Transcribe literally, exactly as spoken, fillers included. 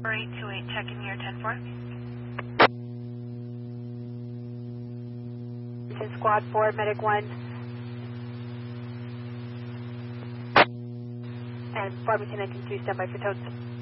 four eight two eight, check in year ten four. Squad four, Medic one. And Farmington Engine two, standby for totes.